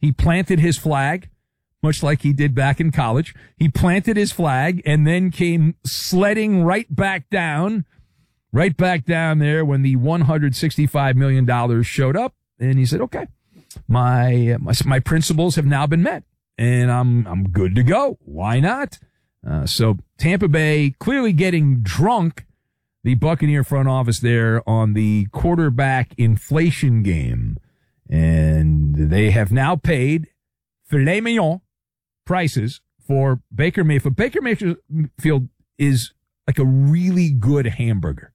He planted his flag, much like he did back in college. He planted his flag and then came sledding right back down there when the $165 million showed up. And he said, okay, my principles have now been met and I'm good to go. Why not? So Tampa Bay clearly getting drunk, the Buccaneer front office there on the quarterback inflation game. And they have now paid filet mignon prices for Baker Mayfield. Baker Mayfield is like a really good hamburger.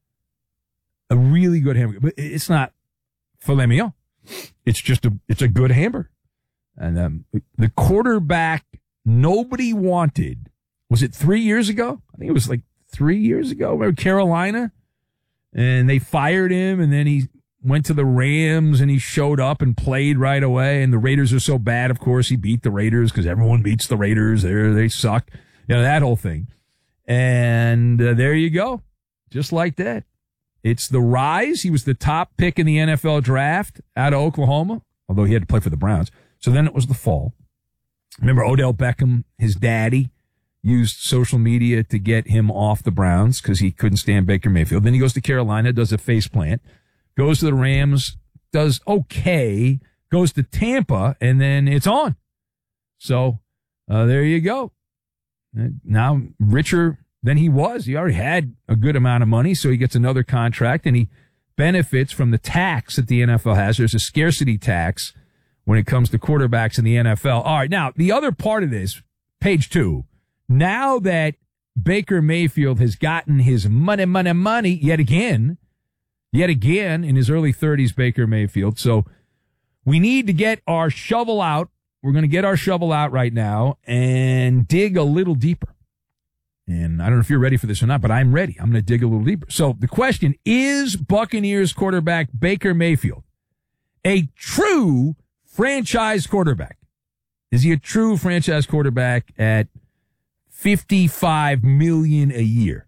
A really good hamburger. But it's not filet mignon. It's a good hamburger. And the quarterback nobody wanted, was it 3 years ago? I think it was like 3 years ago. Remember Carolina? And they fired him, and then he went to the Rams, and he showed up and played right away. And the Raiders are so bad, of course, he beat the Raiders because everyone beats the Raiders. They suck. You know, that whole thing. And there you go. Just like that. It's the rise. He was the top pick in the NFL draft out of Oklahoma, although he had to play for the Browns. So then it was the fall. Remember Odell Beckham, his daddy, used social media to get him off the Browns because he couldn't stand Baker Mayfield. Then he goes to Carolina, does a faceplant, goes to the Rams, does okay, goes to Tampa, and then it's on. So there you go. Now richer than he was. He already had a good amount of money, so he gets another contract, and he benefits from the tax that the NFL has. There's a scarcity tax when it comes to quarterbacks in the NFL. All right, now, the other part of this, page 2, now that Baker Mayfield has gotten his money yet again in his early 30s, Baker Mayfield. So we need to get our shovel out. We're going to get our shovel out right now and dig a little deeper. And I don't know if you're ready for this or not, but I'm ready. I'm going to dig a little deeper. So the question is, Buccaneers quarterback Baker Mayfield a true franchise quarterback? Is he a true franchise quarterback at $55 million a year?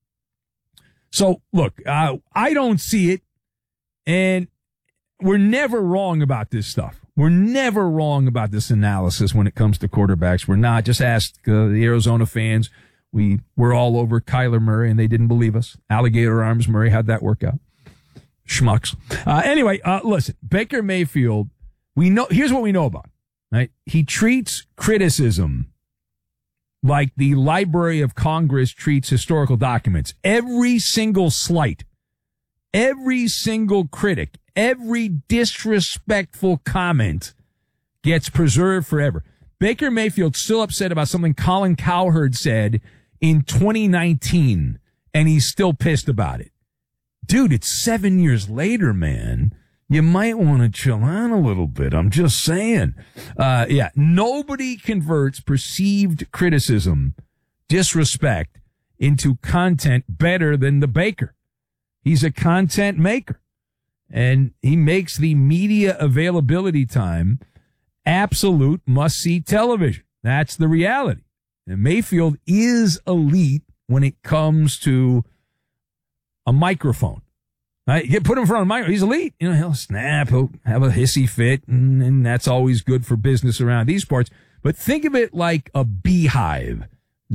So look, I don't see it, and we're never wrong about this stuff. We're never wrong about this analysis when it comes to quarterbacks. We're not. Just ask the Arizona fans. We're all over Kyler Murray, and they didn't believe us. Alligator arms Murray, how'd that work out? Schmucks. Anyway, listen, Baker Mayfield, here's what we know about, right? He treats criticism like the Library of Congress treats historical documents. Every single slight, every single critic, every disrespectful comment gets preserved forever. Baker Mayfield's still upset about something Colin Cowherd said in 2019, and he's still pissed about it. Dude, it's 7 years later, man. You might want to chill out a little bit. I'm just saying. Yeah, nobody converts perceived criticism, disrespect, into content better than the Baker. He's a content maker, and he makes the media availability time absolute must-see television. That's the reality. And Mayfield is elite when it comes to a microphone. Right? You put him in front of a microphone, he's elite. You know, he'll snap, he'll have a hissy fit, and that's always good for business around these parts. But think of it like a beehive.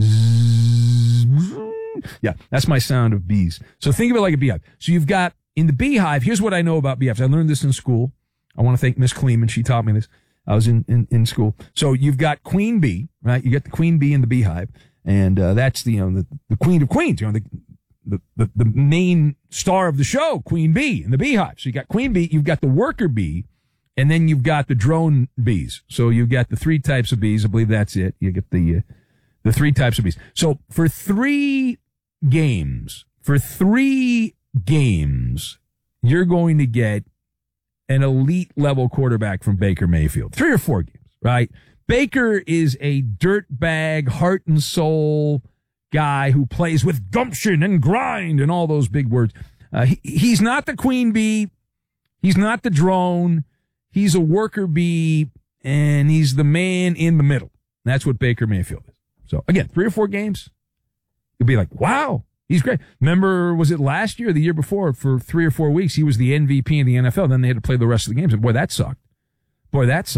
Yeah, that's my sound of bees. So think of it like a beehive. So you've got, in the beehive, here's what I know about beehives. I learned this in school. I want to thank Miss Kleeman. She taught me this. I was in school. So you've got queen bee, right? You get the queen bee in the beehive, and that's the queen of queens, the main star of the show, queen bee in the beehive. So you got queen bee, you've got the worker bee, and then you've got the drone bees. So you've got the 3 types of bees. I believe that's it. You get the 3 types of bees. So for 3 games, you're going to get an elite level quarterback from Baker Mayfield. 3 or 4 games, right? Baker is a dirtbag, heart and soul guy who plays with gumption and grind and all those big words. He's not the queen bee. He's not the drone. He's a worker bee, and he's the man in the middle. That's what Baker Mayfield is. So again, 3 or 4 games, you'll be like, wow, he's great. Remember, was it last year or the year before? For 3 or 4 weeks, he was the MVP in the NFL. Then they had to play the rest of the games. And boy, that sucked.